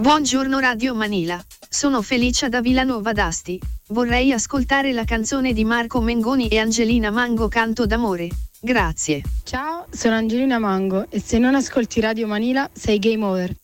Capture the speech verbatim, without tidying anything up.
Buongiorno Radio Manila, sono Felicia da Villanova d'Asti. Vorrei ascoltare la canzone di Marco Mengoni e Angelina Mango, Canto d'amore. Grazie. Ciao, sono Angelina Mango e se non ascolti Radio Manila sei game over.